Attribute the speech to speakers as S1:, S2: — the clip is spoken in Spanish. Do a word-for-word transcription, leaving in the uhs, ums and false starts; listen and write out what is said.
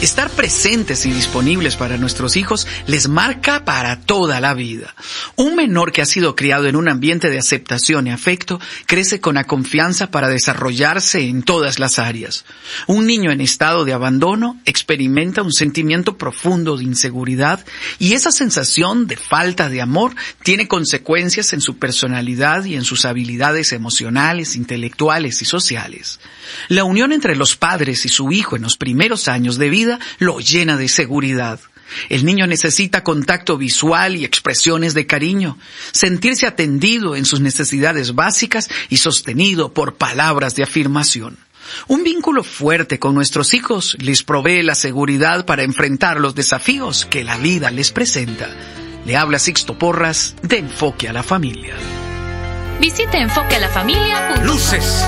S1: Estar presentes y disponibles para nuestros hijos les marca para toda la vida. Un menor que ha sido criado en un ambiente de aceptación y afecto crece con la confianza para desarrollarse en todas las áreas. Un niño en estado de abandono experimenta un sentimiento profundo de inseguridad y esa sensación de falta de amor tiene consecuencias en su personalidad y en sus habilidades emocionales, intelectuales y sociales. La unión entre los padres y su hijo en los primeros años de vida lo llena de seguridad. El niño necesita contacto visual y expresiones de cariño, sentirse atendido en sus necesidades básicas y sostenido por palabras de afirmación. Un vínculo fuerte con nuestros hijos les provee la seguridad para enfrentar los desafíos que la vida les presenta. Le habla Sixto Porras de Enfoque a la Familia.
S2: Visite enfoque a la familia punto com.
S3: Luces.